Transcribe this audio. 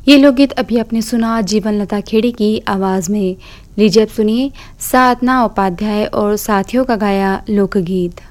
ये लोकगीत अभी आपने सुना जीवन लता खेड़ी की आवाज़ में। लीजिए अब सुनिए साधना उपाध्याय और साथियों का गाया लोकगीत।